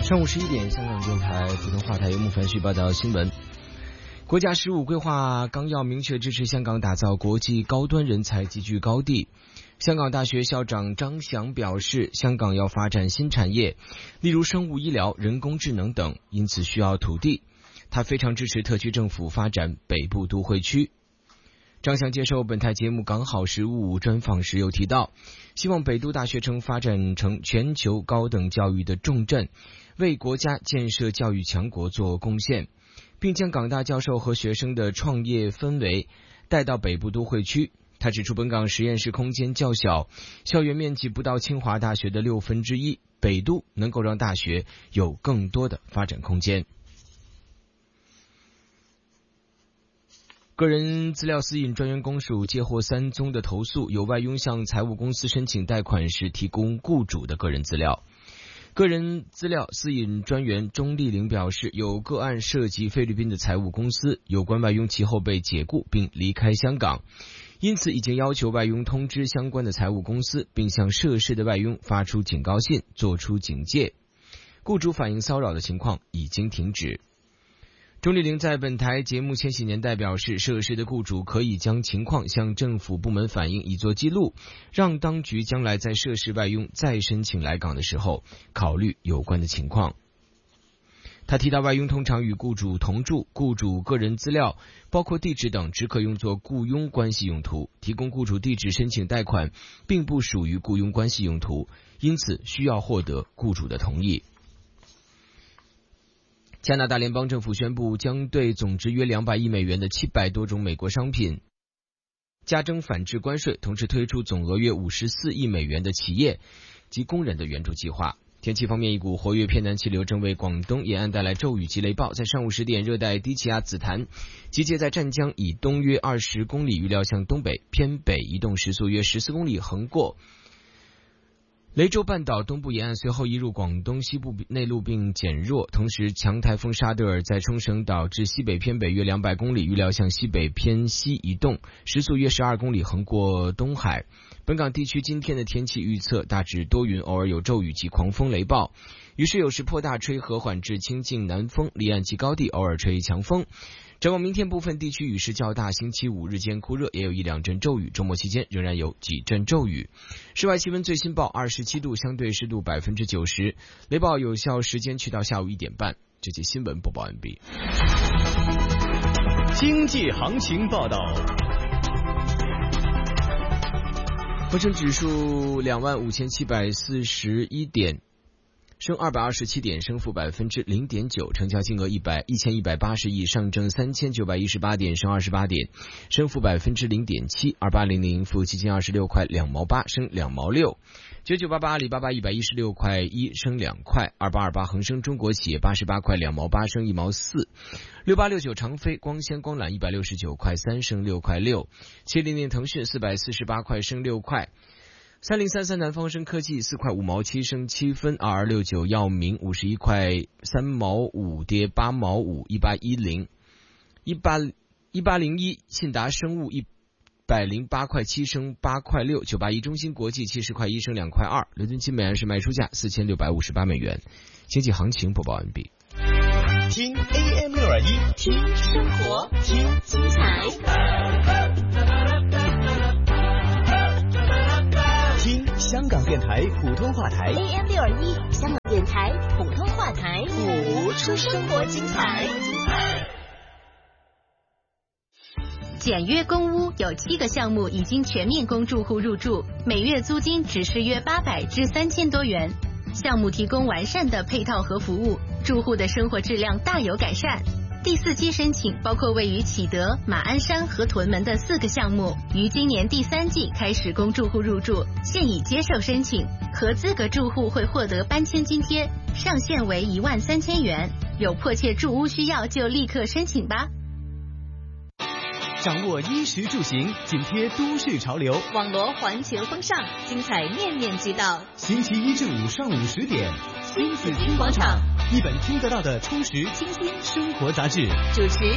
上午11点，香港电台普通话台由木凡旭报道新闻。国家15规划纲要明确支持香港打造国际高端人才集聚高地。香港大学校长张翔表示，香港要发展新产业，例如生物医疗、人工智能等，因此需要土地。他非常支持特区政府发展北部都会区。张翔接受本台节目《港好时务》专访时又提到，希望北都大学城发展成全球高等教育的重镇，为国家建设教育强国做贡献，并将港大教授和学生的创业氛围带到北部都会区。他指出，本港实验室空间较小，校园面积不到清华大学的1/6，北都能够让大学有更多的发展空间。个人资料私隐专员公署接获3宗的投诉，有外佣向财务公司申请贷款时提供雇主的个人资料。个人资料私隐专员钟丽玲表示，有个案涉及菲律宾的财务公司，有关外佣其后被解雇并离开香港，因此已经要求外佣通知相关的财务公司，并向涉事的外佣发出警告信，作出警戒。雇主反映骚扰的情况已经停止。钟丽玲在本台节目《千禧年代》表示，涉事的雇主可以将情况向政府部门反映，以作记录，让当局将来在涉事外佣再申请来港的时候考虑有关的情况。他提到，外佣通常与雇主同住，雇主个人资料包括地址等只可用作雇佣关系用途，提供雇主地址申请贷款并不属于雇佣关系用途，因此需要获得雇主的同意。加拿大联邦政府宣布，将对总值约200亿美元的700多种美国商品加征反制关税，同时推出总额约54亿美元的企业及工人的援助计划。天气方面，一股活跃偏南气流正为广东沿岸带来骤雨及雷暴。在上午10点，热带低气压紫檀集结在湛江以东约20公里，预料向东北偏北移动，时速约14公里，横过雷州半岛东部沿岸，随后移入广东西部内陆并减弱。同时，强台风沙德尔在冲绳岛至西北偏北约200公里，预料向西北偏西移动，时速约12公里，横过东海。本港地区今天的天气预测大致多云，偶尔有骤雨及狂风雷暴，雨势有时颇大，吹和缓至清劲南风，离岸及高地偶尔吹强风。展望明天，部分地区雨势较大，星期5日间酷热，也有1-2阵骤雨，周末期间仍然有几阵骤雨。室外气温最新报27度，相对湿度90%，雷暴有效时间去到下午1点半。这节新闻播报完毕。 经济行情报道。 恒生指数25741点，升227点，升幅0.9%，成交金额1180亿，上证3918点，升28点，升幅0.7%，2800富基金26块2毛8，升2毛6，9988阿里巴巴116块1，升2块，2828恒生中国企业88块2毛8，升1毛4，6869长飞光纤光缆169块3，升6块6，700腾讯448块，升6块。3033南方生科技4块5毛7，升7分，2269药明51块3毛5，跌8毛5，1801信达生物108块7，升8块6，981中芯国际70块1，升2块2，伦敦金每安士卖出价4658美元。经济行情播报完毕。 听 AM621， 听生活，听精彩。 听香港电台普通话台 AM621，香港电台普通话台， 谱出生活精彩。 简约公屋有7个项目已经全面供住户入住，每月租金只是约800至3000多元。项目提供完善的配套和服务，住户的生活质量大有改善。第4期申请包括位于启德、马鞍山和屯门的4个项目，于今年第3季开始供住户入住，现已接受申请，合资格住户会获得搬迁津贴，上限为13000元。有迫切住屋需要就立刻申请吧。 掌握衣食住行，紧贴都市潮流， 网罗环球风尚，精彩面面俱到。 星期1至5上午10点， 新紫金广场， 一本听得到的充实清新生活杂志。 主持